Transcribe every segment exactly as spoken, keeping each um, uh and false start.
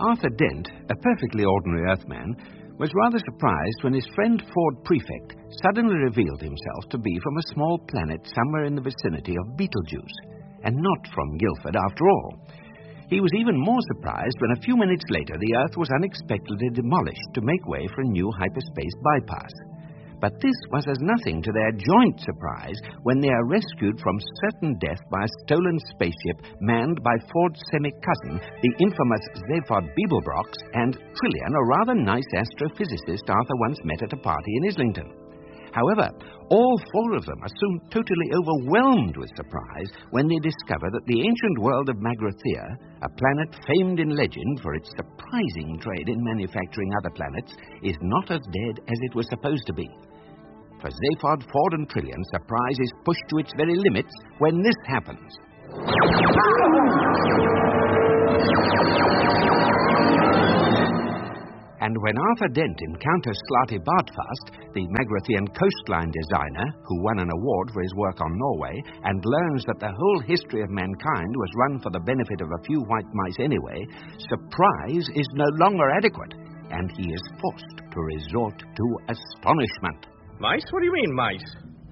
Arthur Dent, a perfectly ordinary Earthman, was rather surprised when his friend Ford Prefect suddenly revealed himself to be from a small planet somewhere in the vicinity of Betelgeuse, and not from Guildford after all. He was even more surprised when a few minutes later the Earth was unexpectedly demolished to make way for a new hyperspace bypass. But this was as nothing to their joint surprise when they are rescued from certain death by a stolen spaceship manned by Ford's semi-cousin, the infamous Zaphod Beeblebrox, and Trillian, a rather nice astrophysicist Arthur once met at a party in Islington. However, all four of them are soon totally overwhelmed with surprise when they discover that the ancient world of Magrathea, a planet famed in legend for its surprising trade in manufacturing other planets, is not as dead as it was supposed to be. For Zaphod, Ford, and Trillian, surprise is pushed to its very limits when this happens. And when Arthur Dent encounters Slarty Bartfast, the Magrathean coastline designer, who won an award for his work on Norway, and learns that the whole history of mankind was run for the benefit of a few white mice anyway, surprise is no longer adequate, and he is forced to resort to astonishment. Mice? What do you mean, mice?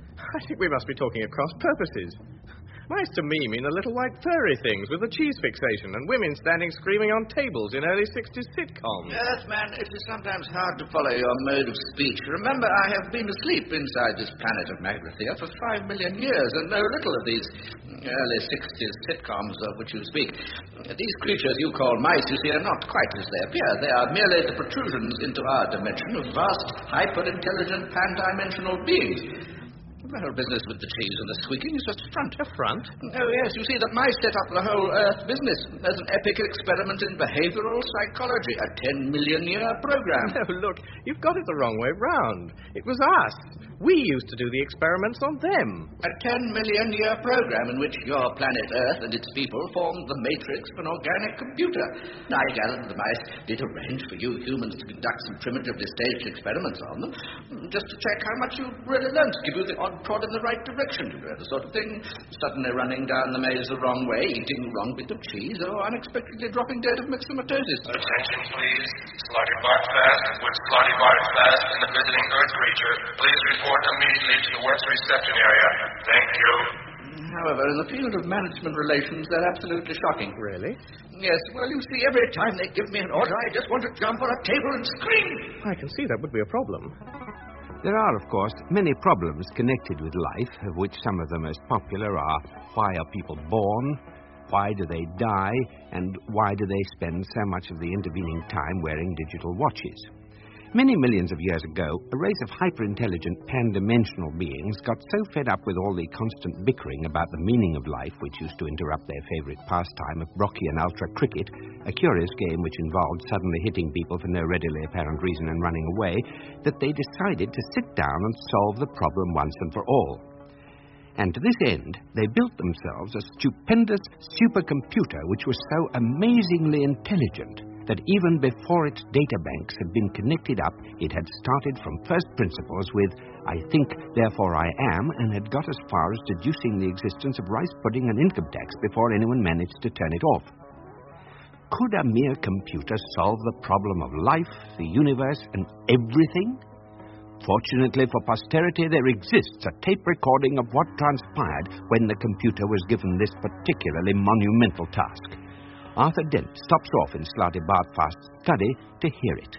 I think we must be talking at cross purposes. Mice to me mean the little white furry things with the cheese fixation and women standing screaming on tables in early sixties sitcoms. Yes, man, it is sometimes hard to follow your mode of speech. Remember, I have been asleep inside this planet of Magrathea for five million years and know little of these early sixties sitcoms of which you speak. These creatures you call mice, you see, are not quite as they appear. They are merely the protrusions into our dimension of vast, hyper-intelligent, pan-dimensional beings. The whole business with the cheese and the squeaking is just a front. A front? Oh, yes. You see, that mice set up the whole Earth business as an epic experiment in behavioral psychology, a ten-million-year program. No, look, you've got it the wrong way round. It was us. We used to do the experiments on them. A ten-million-year program in which your planet Earth and its people formed the matrix of an organic computer. I gather that the mice did arrange for you humans to conduct some primitively staged experiments on them, just to check how much you really learned, to give you the odd prod in the right direction, you know, the sort of thing. Suddenly running down the maze the wrong way, eating the wrong bit of cheese, or unexpectedly dropping dead of myxomatosis. Attention, please. Slarty Bartfast with Slarty Bartfast and the visiting Earth creature. Please report immediately to the works reception area. Thank you. However, in the field of management relations, they're absolutely shocking. Really? Yes, well, you see, every time they give me an order, I just want to jump on a table and scream. I can see that would be a problem. There are, of course, many problems connected with life, of which some of the most popular are: why are people born? Why do they die? And why do they spend so much of the intervening time wearing digital watches? Many millions of years ago, a race of hyper-intelligent, pan-dimensional beings got so fed up with all the constant bickering about the meaning of life, which used to interrupt their favorite pastime of Brocchian ultra cricket, a curious game which involved suddenly hitting people for no readily apparent reason and running away, that they decided to sit down and solve the problem once and for all. And to this end, they built themselves a stupendous supercomputer which was so amazingly intelligent that even before its databanks had been connected up, it had started from first principles with, "I think, therefore I am," and had got as far as deducing the existence of rice pudding and income tax before anyone managed to turn it off. Could a mere computer solve the problem of life, the universe, and everything? Fortunately for posterity, there exists a tape recording of what transpired when the computer was given this particularly monumental task. Arthur Dent stops off in Slarty Bartfast's study to hear it.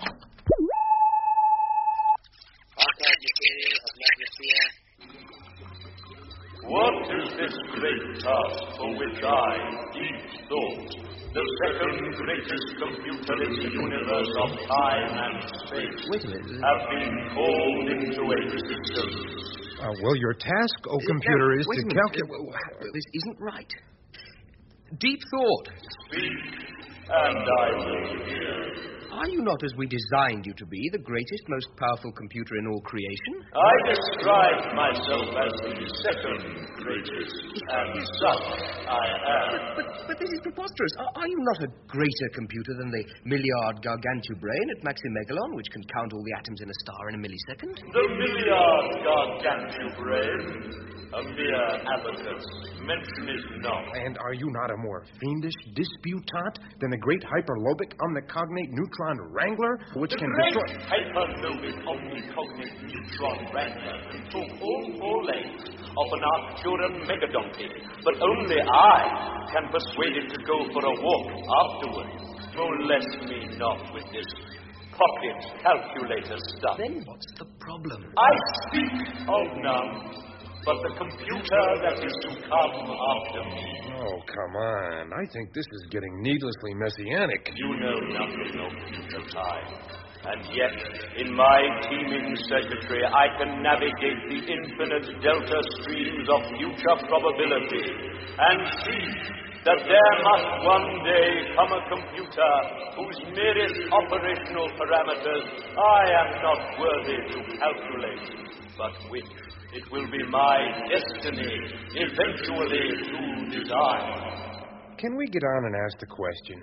What is this great task for which I, Deep Thought, the second greatest computer in the universe of time and space, Wait a minute. have been called into existence? Uh, well, your task, O computer, no, is wait to a minute. calculate... Uh, This isn't right. Deep Thought. Speak, and I will hear. Are you not, as we designed you to be, the greatest, most powerful computer in all creation? I describe myself as the second greatest, and such I am. But, but this is preposterous. Are, are you not a greater computer than the milliard gargantubrain at Maximegalon, which can count all the atoms in a star in a millisecond? The milliard gargantubrain, a mere abacus. Mention it not. And are you not a more fiendish disputant than the great hyperlobic omnicognate neutron wrangler, which the can great destroy... hyperlobic omnicognate neutron wrangler can talk all four legs of an Arcturan megadonkey, but only I can persuade it to go for a walk afterwards. Molest me not with this pocket calculator stuff. Then what's the problem? I speak of none. But the computer that is to come after me. Oh, come on. I think this is getting needlessly messianic. You know nothing of future time. And yet, in my teeming circuitry, I can navigate the infinite delta streams of future probability and see that there must one day come a computer whose merest operational parameters I am not worthy to calculate, but which it will be my destiny eventually to design. Can we get on and ask the question?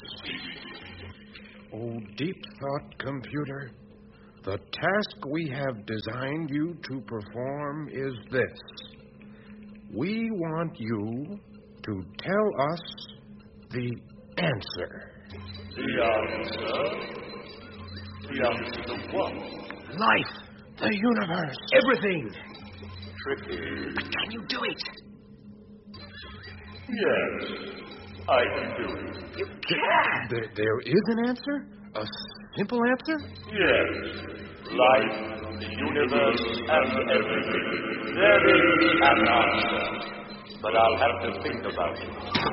Oh, deep-thought computer, the task we have designed you to perform is this. We want you to tell us the answer. The answer? The answer to what? Life. The universe. Everything. Tricky. But can you do it? Yes, I can do it. You can. There, there is an answer? A simple answer? Yes. Life, the universe, and everything. There is an answer. But I'll have to think about it.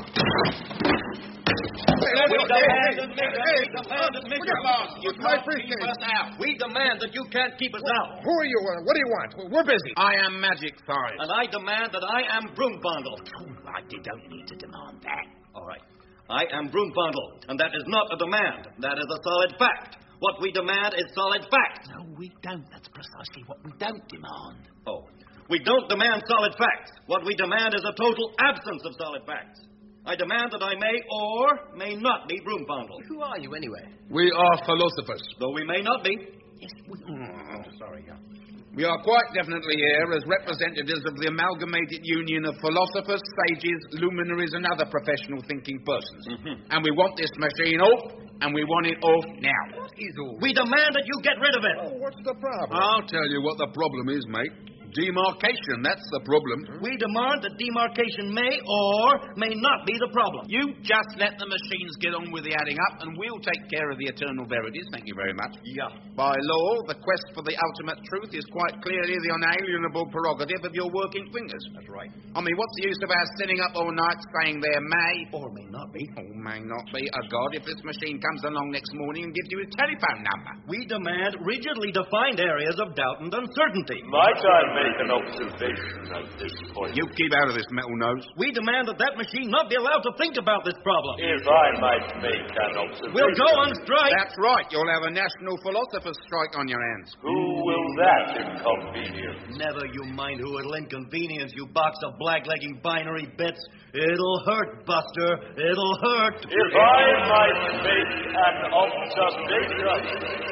We demand that we demand that Mister Boss, you can't keep us out. We demand that you can't keep us out. Who are you? Uh, what do you want? We're busy. I am Magic Size. And I demand that I am Broombundle. I don't need to demand that. All right. I am Broombundle, and that is not a demand. That is a solid fact. What we demand is solid fact. No, we don't. That's precisely what we don't demand. Oh. We don't demand solid facts. What we demand is a total absence of solid facts. I demand that I may or may not be Broombundle. Who are you, anyway? We are philosophers. Though we may not be. Yes, we... Oh, sorry, yeah. We are quite definitely here as representatives of the amalgamated union of philosophers, sages, luminaries, and other professional thinking persons. Mm-hmm. And we want this machine off, and we want it off now. What is all? We demand that you get rid of it. Oh, what's the problem? I'll tell you what the problem is, mate. Demarcation, that's the problem. We demand that demarcation may or may not be the problem. You just let the machines get on with the adding up, and we'll take care of the eternal verities. Thank you very much. Yeah. By law, the quest for the ultimate truth is quite clearly the unalienable prerogative of your working fingers. That's right. I mean, what's the use of our sitting up all night saying there may Or may not be. or may not be a God if this machine comes along next morning and gives you his telephone number? We demand rigidly defined areas of doubt and uncertainty. Might I make an observation at this point? You keep out of this, metal nose. We demand that that machine not be allowed to think about this problem. If I might make an observation... We'll go on strike. That's right. You'll have a national philosopher's strike on your hands. Who will that inconvenience? Never you mind who it'll inconvenience, you box of blacklegging binary bits. It'll hurt, Buster. It'll hurt. If I might make an observation...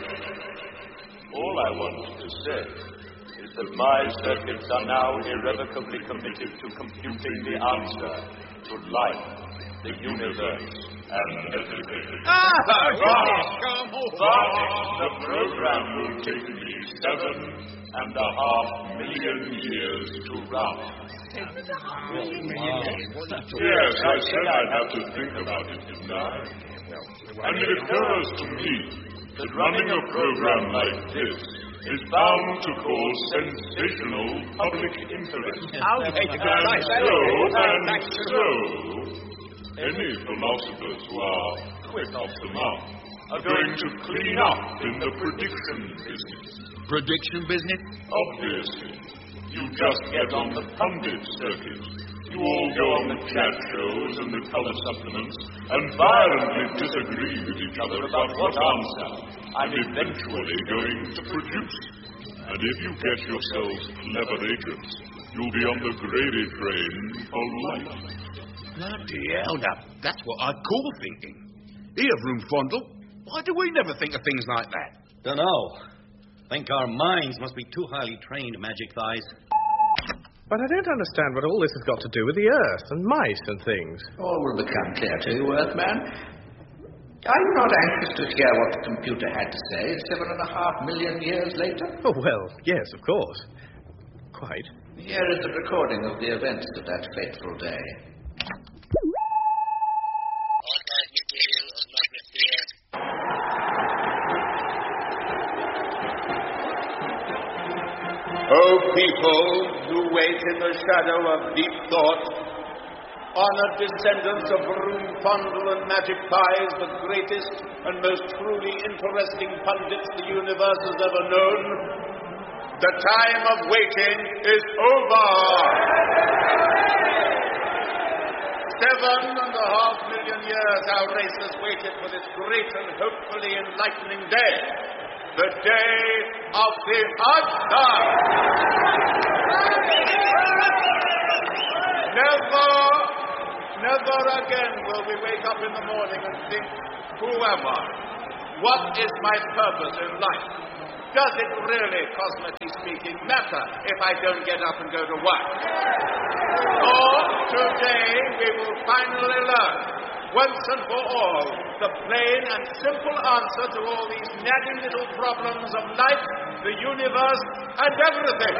All I want to say is that my circuits are now irrevocably committed to computing the answer to life, the universe, and everything. Ah! But, but the program will take me seven and a half million years to run. Yes, I said I'd have to think about it, didn't I? And it occurs to me that running a program like this is bound to cause sensational public interest. I'll take a good And sight. so, and so, any philosophers who are quick off the mark are going to clean up in the prediction business. Prediction business? Obviously. You just get on the pundit circuit. You all go on the chat shows and the color supplements and violently disagree with each other about what answer I'm eventually going to produce. And if you get yourselves clever agents, you'll be on the gravy train for life. Bloody hell, now, that's what I call thinking. Here, Roomfondle, why do we never think of things like that? Dunno. Think our minds must be too highly trained, Magic Thighs. But I don't understand what all this has got to do with the Earth and mice and things. All will become clear to you, Earthman. Are you not anxious to hear what the computer had to say seven and a half million years later? Oh, well, yes, of course. Quite. Here is the recording of the events of that fateful day. O people who wait in the shadow of deep thought, honored descendants of Roomfondle and Magic Thighs, the greatest and most truly interesting pundits the universe has ever known, the time of waiting is over. Seven and a half million years our race has waited for this great and hopefully enlightening day. The day of the answer. Never, never again will we wake up in the morning and think, who am I? What is my purpose in life? Does it really, cosmically speaking, matter if I don't get up and go to work? Or today we will finally learn, once and for all, the plain and simple answer to all these nagging little problems of life, the universe, and everything.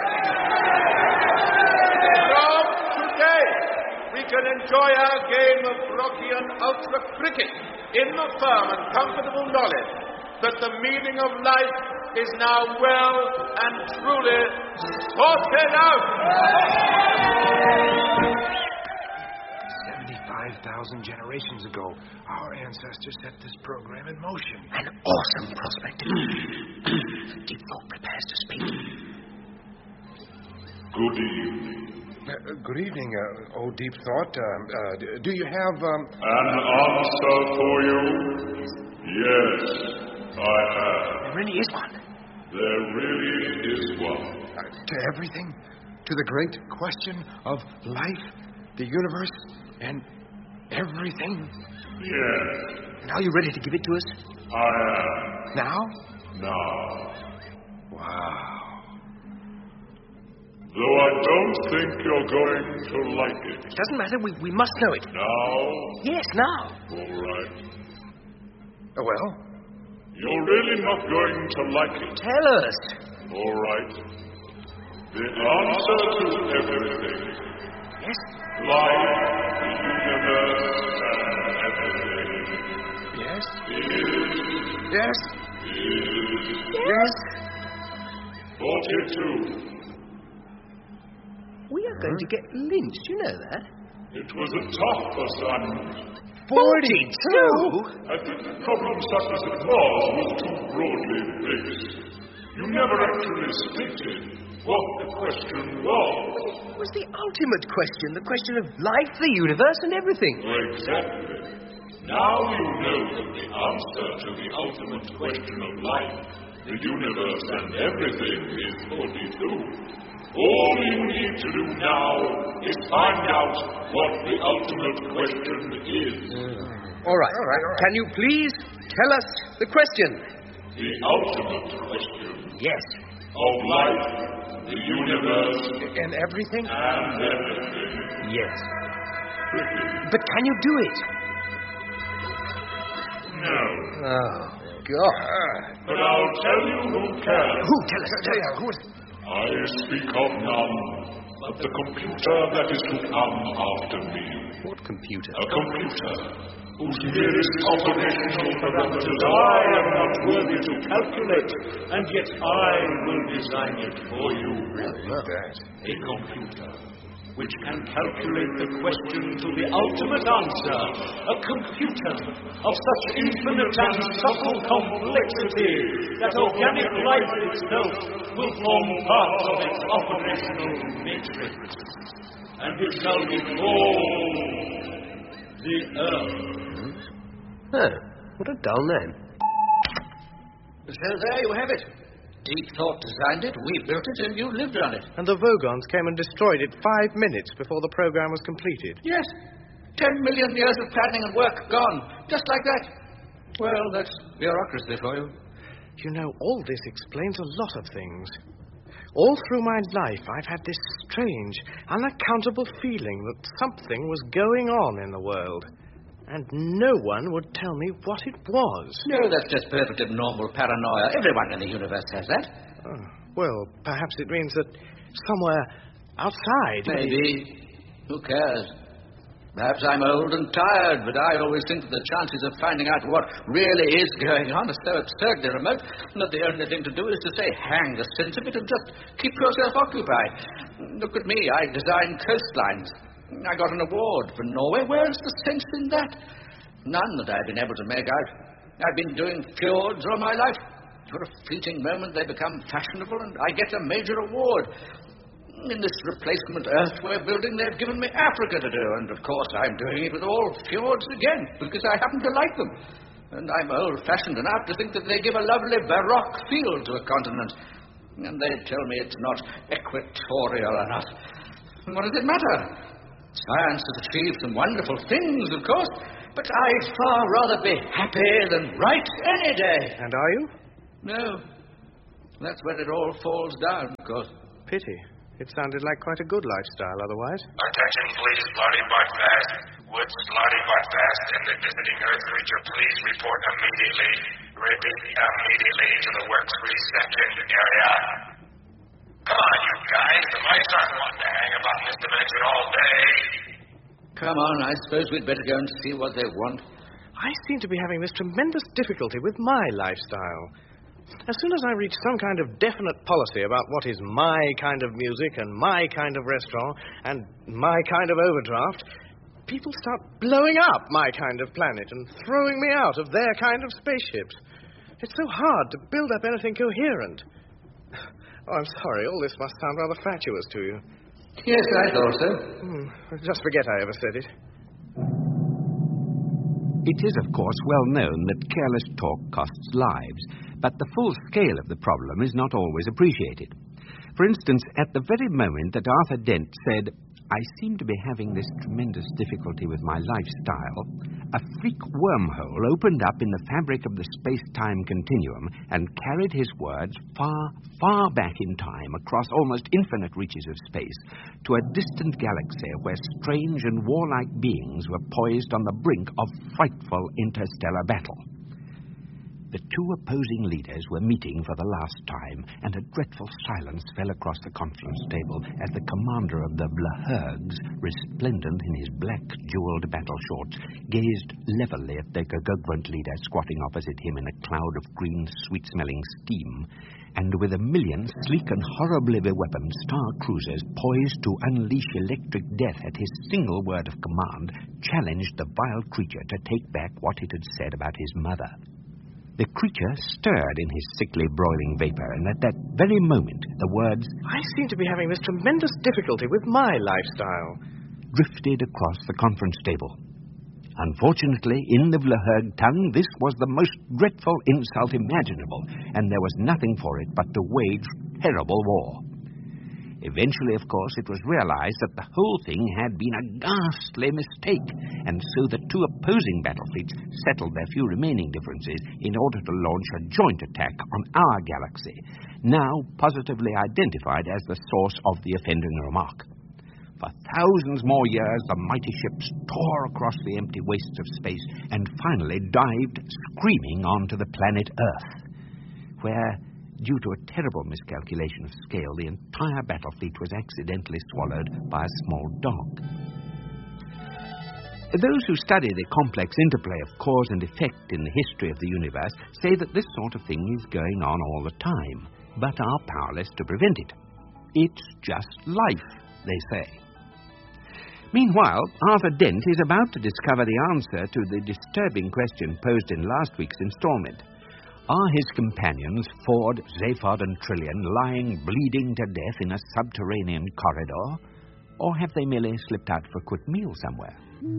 From today, we can enjoy our game of Brocchian Ultra Cricket in the firm and comfortable knowledge that the meaning of life is now well and truly sorted out. seventy-five thousand generations ago, our ancestors set this program in motion. An awesome prospect. Deep Thought prepares to speak. Good evening. Uh, good evening, uh, oh Deep Thought. Uh, uh, do you have, um... An answer for you? Yes, I have. There really is one. There really is one. Uh, to everything? To the great question of life, the universe, and everything? Yes. And are you ready to give it to us? I am. Now? Now. Wow. Though I don't think you're going to like it. It doesn't matter. We, we must know it. Now? Yes, now. All right. Uh, well? You're really not going to like it. Tell us. All right. The answer to everything. Yes? Life, the universe, and everything. Yes? Is... Yes? Is... Yes? Forty-two. We are going to get lynched, you know that? It was a tough assignment. Forty-two? I think the problem such as it was was too broadly based. You never actually stated what the question was. It was the ultimate question, the question of life, the universe, and everything. Exactly. Now you know that the answer to the ultimate question of life, the universe, and everything is forty-two. All you need to do now is find out what the ultimate question is. Mm. All right. All right, all right. Can you please tell us the question? The ultimate question. Yes. Of life, the universe, and everything? And everything. Yes. Pretty. But can you do it? No. Oh, God. But I'll tell you who can. Who? Tell us. Tell us. Who is... I speak of none but the computer that is to come after me. What computer? A computer whose merest operational parameters I am not worthy to calculate, and yet I will design it for you. Really? That. A computer which can calculate the question to the ultimate answer. A computer of such infinite and subtle complexity that organic life itself will form part of its operational matrix. and it shall be called the Earth. Oh, what a dull name. So there you have it. Deep Thought designed it, we built it, and you lived on it. And the Vogons came and destroyed it five minutes before the program was completed. Yes. Ten million years of planning and work gone. Just like that. Well, that's bureaucracy for you. You know, all this explains a lot of things. All through my life, I've had this strange, unaccountable feeling that something was going on in the world. And no one would tell me what it was. No, that's just perfect abnormal paranoia. Everyone in the universe has that. Oh, well, perhaps it means that somewhere outside... Maybe. Who cares? Perhaps I'm old and tired, but I always think that the chances of finding out what really is going on are so absurdly remote that the only thing to do is to say, hang the sense of it and just keep yourself occupied. Look at me, I designed coastlines. I got an award for Norway. Where's the sense in that? None that I've been able to make out. I've been doing fjords all my life. For a fleeting moment they become fashionable and I get a major award. In this replacement Earth we're building, they've given me Africa to do, and of course I'm doing it with all fjords again, because I happen to like them. And I'm old-fashioned enough to think that they give a lovely baroque feel to a continent. And they tell me it's not equatorial enough. What does it matter? Science has achieved some wonderful things, of course, but I'd far rather be happy than right any day. And are you? No. That's where it all falls down, of course. Pity. It sounded like quite a good lifestyle otherwise. Attention, please, Slotty Buckfast. Would Slotty Buckfast and the visiting Earth creature please report immediately, repeat immediately to the works reception area? Come on, you guys. The mice aren't wanting to hang about in this dimension all day. Come on, I suppose we'd better go and see what they want. I seem to be having this tremendous difficulty with my lifestyle. As soon as I reach some kind of definite policy about what is my kind of music and my kind of restaurant and my kind of overdraft, people start blowing up my kind of planet and throwing me out of their kind of spaceships. It's so hard to build up anything coherent. Oh, I'm sorry, all this must sound rather fatuous to you. Yes, I thought so. Hmm, just forget I ever said it. It is, of course, well known that careless talk costs lives, but the full scale of the problem is not always appreciated. For instance, at the very moment that Arthur Dent said, "I seem to be having this tremendous difficulty with my lifestyle," a freak wormhole opened up in the fabric of the space-time continuum and carried his words far, far back in time across almost infinite reaches of space to a distant galaxy where strange and warlike beings were poised on the brink of frightful interstellar battle. The two opposing leaders were meeting for the last time, and a dreadful silence fell across the conference table as the commander of the Blahergs, resplendent in his black jeweled battle shorts, gazed levelly at the Gugwant leader squatting opposite him in a cloud of green, sweet-smelling steam, and with a million sleek and horribly beweaponed star cruisers poised to unleash electric death at his single word of command, challenged the vile creature to take back what it had said about his mother. The creature stirred in his sickly, broiling vapor, and at that very moment the words, "I seem to be having this tremendous difficulty with my lifestyle," drifted across the conference table. Unfortunately, in the Blaherg tongue, this was the most dreadful insult imaginable, and there was nothing for it but to wage terrible war. Eventually, of course, it was realized that the whole thing had been a ghastly mistake, and so the two opposing battle fleets settled their few remaining differences in order to launch a joint attack on our galaxy, now positively identified as the source of the offending remark. For thousands more years, the mighty ships tore across the empty wastes of space and finally dived screaming onto the planet Earth, where, due to a terrible miscalculation of scale, the entire battle fleet was accidentally swallowed by a small dog. Those who study the complex interplay of cause and effect in the history of the universe say that this sort of thing is going on all the time, but are powerless to prevent it. It's just life, they say. Meanwhile, Arthur Dent is about to discover the answer to the disturbing question posed in last week's installment. Are his companions, Ford, Zaphod, and Trillian, lying bleeding to death in a subterranean corridor? Or have they merely slipped out for a quick meal somewhere?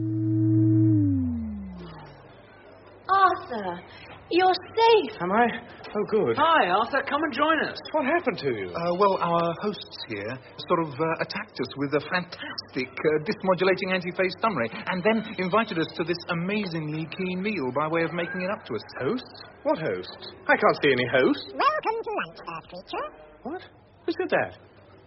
Arthur, you're safe. Am I? Oh, good. Hi, Arthur. Come and join us. What happened to you? Uh, well, our hosts here sort of uh, attacked us with a fantastic uh, dismodulating anti-phase summary and then invited us to this amazingly keen meal by way of making it up to us. Hosts? What hosts? I can't see any hosts. Welcome to lunch, Earth creature. What? Who said that?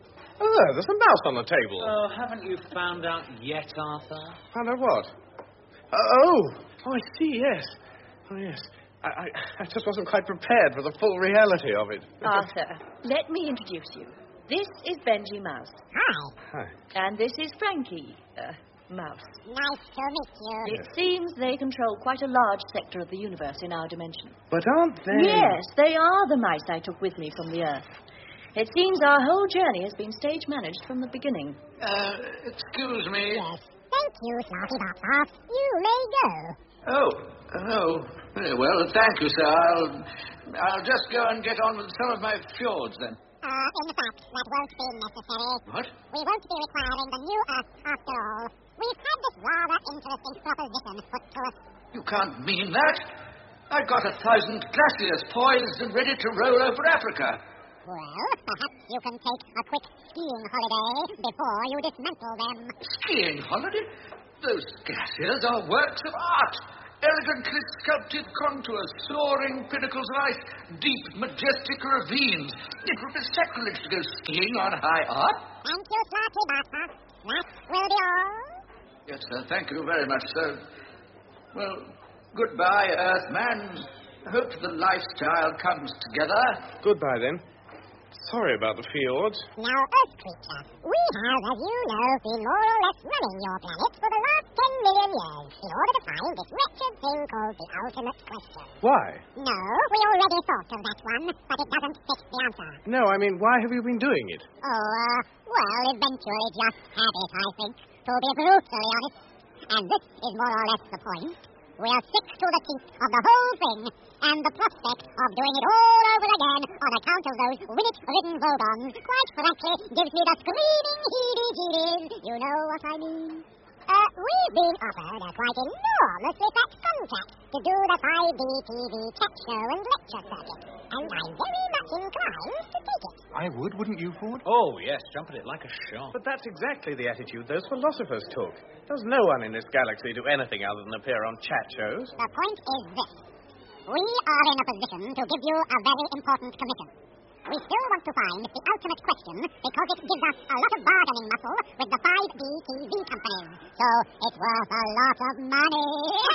Oh, there's a mouse on the table. Oh, haven't you found out yet, Arthur? Found out what? Uh, oh! Oh, I see, yes. Oh, yes. I, I, I just wasn't quite prepared for the full reality of it. Arthur, let me introduce you. This is Benji Mouse. Hi. Hi. And this is Frankie, uh, Mouse. Nice to meet you. It seems they control quite a large sector of the universe in our dimension. But aren't they... Yes, they are the mice I took with me from the Earth. It seems our whole journey has been stage-managed from the beginning. Uh, excuse me. Yes. Thank you, Smarty Bop. You may go. Oh, oh, very well. Thank you, sir. I'll, I'll just go and get on with some of my fjords, then. Uh, in fact, that won't be necessary. What? We won't be requiring the new Earth after all. We've had this rather interesting proposition put to us. You can't mean that. I've got a thousand glaciers poised and ready to roll over Africa. Well, perhaps you can take a quick skiing holiday before you dismantle them. Skiing holiday? Those glaciers are works of art. Elegantly sculpted contours, soaring pinnacles of ice, deep, majestic ravines. It would be sacrilege to go skiing on high art. Thank you, Smarty Bopper. That will be all. Yes, sir. Thank you very much, sir. Well, goodbye, Earthman. Hope the lifestyle comes together. Goodbye, then. Sorry about the fjords. Now, Earth creature, we have, as you know, been more or less running your planet for the last ten million years in order to find this wretched thing called the ultimate question. Why? No, we already thought of that one, but it doesn't fit the answer. No, I mean, why have you been doing it? Oh, uh, well, eventually just habit, I think, to be brutally honest. And this is more or less the point. We're sick to the teeth of the whole thing, and the prospect of doing it all over again on account of those Winnet-ridden Vogons, quite frankly, gives me the screaming heebie-jeebies. You know what I mean? Uh, we've been offered a quite enormously fat contract to do the five D T V tech show and lecture circuit, and I'm very much inclined to take it. I would, wouldn't you, Ford? Oh, yes, jump at it like a shot. But that's exactly the attitude those philosophers took. Does no one in this galaxy do anything other than appear on chat shows? The point is this. We are in a position to give you a very important commission. We still want to find the ultimate question because it gives us a lot of bargaining muscle with the five D T V companies. So it's worth a lot of money.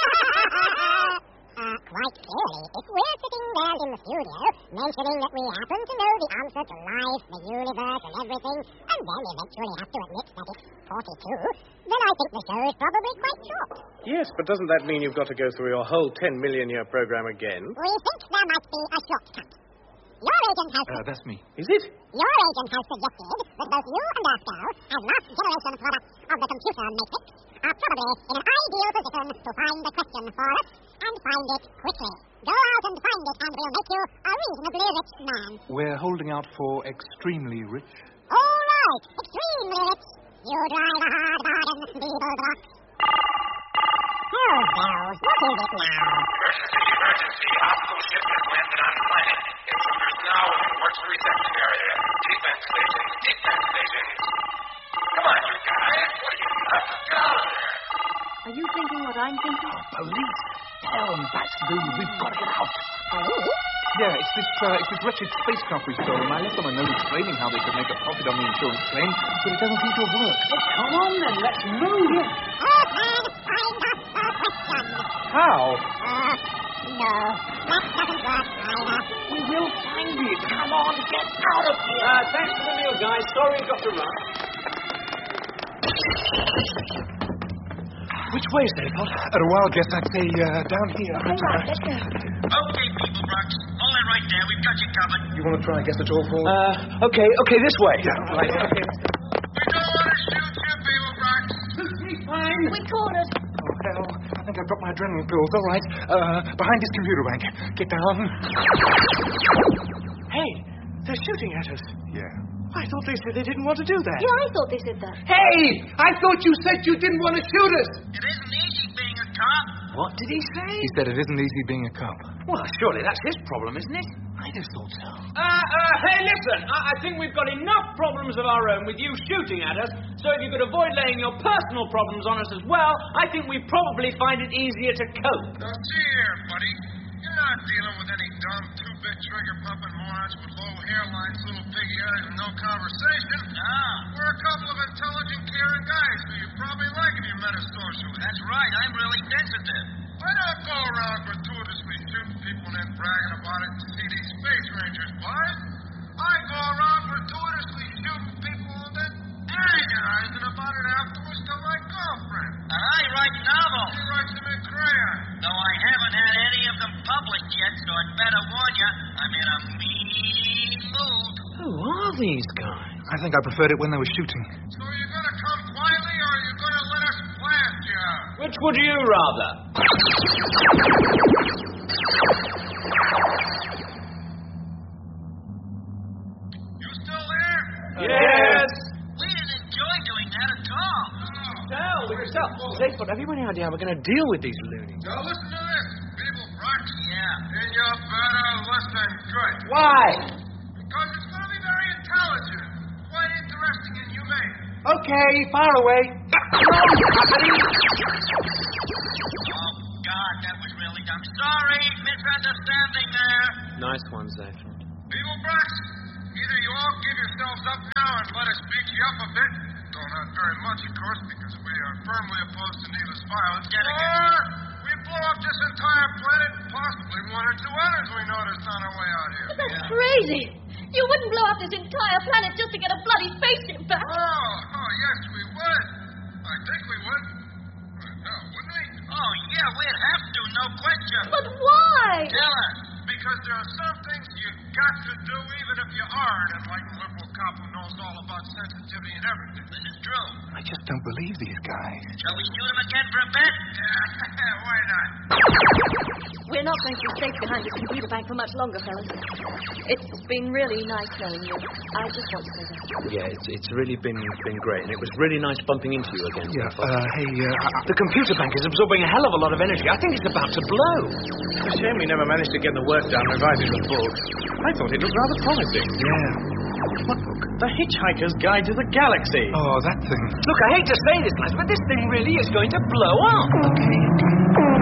uh, quite clearly, if we're sitting there in the studio mentioning that we happen to know the answer to life, the universe, and everything, and then eventually have to admit that it's forty-two, then I think the show is probably quite short. Yes, but doesn't that mean you've got to go through your whole ten million year program again? We think there might be a shortcut. Your agent has... Uh, that's me. Is it? Your agent has suggested that both you and Earthgirl, as last-generation products of the computer matrix, are probably in an ideal position to find the question for us, and find it quickly. Go out and find it, and we'll make you a reasonably rich man. We're holding out for extremely rich. All right, extremely rich. You drive a hard bargain, Beeblebrox. Oh, bells, what is it now? Emergency, emergency. Optical ship has landed on planet. Intruders now in works reception area. Defense stations, defense stations. Come on, you guys. What are you up to? Get out of there. Are you thinking what I'm thinking? Oh, police! Down, Batsby, we've got to get out. Police? Yeah, it's this, uh, it's this wretched spacecraft we stole. I left them a note explaining how they could make a profit on the insurance claim, but it doesn't seem to have worked. Oh, come on then, let's move. Oh, man, find us a question. How? Uh, no, that doesn't work either. We will find it. Come on, get out of here. Uh, thanks for the meal, guys. Sorry we've got to run. Which way, Staples? At a wild guess, I'd say uh, down here. All right, let's go. Okay, people, Brox. Hold it right there. We've got you covered. You want to try and guess at all, Ford? Uh, okay, okay, this way. Yeah, right. Okay. We don't want to shoot you, people, Brox. Fine. We're cornered. Oh, hell. I think I've dropped my adrenaline pills. All right. Uh, behind this computer bank. Get down. Hey, they're shooting at us. Yeah. I thought they said they didn't want to do that. Yeah, I thought they said that. Hey! I thought you said you didn't want to shoot us. It isn't easy being a cop. What did he say? He said it isn't easy being a cop. Well, surely that's his problem, isn't it? I just thought so. Uh, uh, hey, listen, I, I think we've got enough problems of our own with you shooting at us, so if you could avoid laying your personal problems on us as well, I think we'd probably find it easier to cope. Now, see here, buddy. You're not dealing with any dumb, two-bit trigger-pumping morons with low hairlines, little piggy eyes, and no conversation. Ah. We're a couple of intelligent, caring guys who you probably like if you met us socially. That's right, I'm really sensitive. I don't go around gratuitously shooting people and then bragging about it and see these space rangers, boys. I go around gratuitously shooting people and then agonizing about it afterwards to my girlfriend. And I write novels. She writes them in crayon. Though I haven't had any of them published yet, so I'd better warn you, I'm in a mean mood. Who are these guys? I think I preferred it when they were shooting. So are you going to come quietly or are you going to let us blast you? Which would you rather? You still there? Yes. We didn't enjoy doing that at all. Tell, yourself. Say, but have you any idea how we're going to deal with these loonies? Now listen to this, people, Brock. Yeah. And you better listen good. Why? Because it's going to be very intelligent, quite interesting and humane. Okay, fire away. Oh, God, that was really dumb. Sorry, misunderstanding there. Nice one, Zephyr. People, Brock, either you all give yourselves up now and let us beat you up a bit. Though not very much, of course, because we are firmly opposed to needless violence. Get it, or we blow up this entire planet and possibly one or two others we noticed on our way out here. But that's crazy. You wouldn't blow up this entire planet just to get a bloody spaceship back. Oh, oh, yes, we would. I think we would. No, wouldn't we? Oh, yeah, we'd have to, no question. But why? Tell us. Because there are some things you've got to do even if you are an enlightened liberal cop who knows all about sensitivity and everything. This is true. I just don't believe these guys. Shall we shoot him again for a bet? Yeah, why not? We're not going to be safe behind this computer bank for much longer, fellas. It's been really nice knowing you. I just want to say that. Yeah, it's, it's really been been great, and it was really nice bumping into you again. Yeah, Zephyr. uh, hey, uh, I- The computer bank is absorbing a hell of a lot of energy. I think it's about to blow. It's a shame we never managed to get the work done revising the book. I thought it looked rather promising. yeah. What book? The Hitchhiker's Guide to the Galaxy. Oh, that thing. Look, I hate to say this, lads, but this thing really is going to blow up. Okay, okay.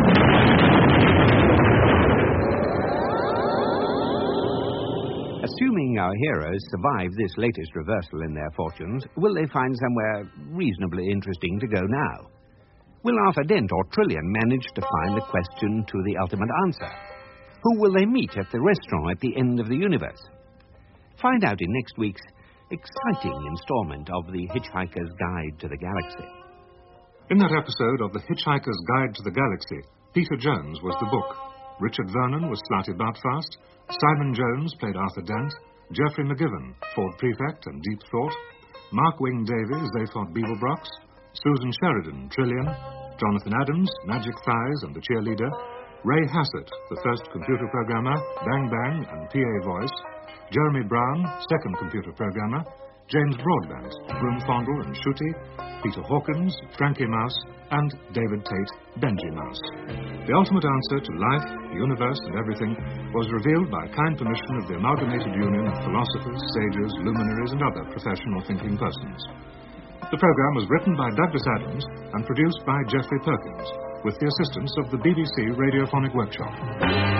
Assuming our heroes survive this latest reversal in their fortunes, will they find somewhere reasonably interesting to go now? Will Arthur Dent or Trillian manage to find the question to the ultimate answer? Who will they meet at the restaurant at the end of the universe? Find out in next week's exciting installment of The Hitchhiker's Guide to the Galaxy. In that episode of The Hitchhiker's Guide to the Galaxy, Peter Jones was the book. Richard Vernon was Slatty Boutfast. Simon Jones played Arthur Dent. Geoffrey McGivern, Ford Prefect and Deep Thought. Mark Wing Davies, Zaphod Beeblebrox. Susan Sheridan, Trillian. Jonathan Adams, Magic Thighs and the Cheerleader. Ray Hassett, the first computer programmer, Bang Bang and P A Voice. Jeremy Brown, second computer programmer. James Broadbent, Broom Fondle and Shooty. Peter Hawkins, Frankie Mouse, and David Tate, Benji Mouse. The ultimate answer to life, the universe, and everything was revealed by kind permission of the Amalgamated Union of Philosophers, Sages, Luminaries, and other professional thinking persons. The program was written by Douglas Adams and produced by Geoffrey Perkins, with the assistance of the B B C Radiophonic Workshop.